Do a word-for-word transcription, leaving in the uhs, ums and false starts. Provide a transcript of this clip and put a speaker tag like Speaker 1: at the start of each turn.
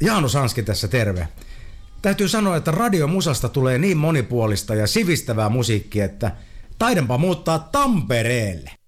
Speaker 1: Jaanu Sanski tässä, terve. Täytyy sanoa, että radiomusasta tulee niin monipuolista ja sivistävää musiikkia, että taidanpa muuttaa Tampereelle.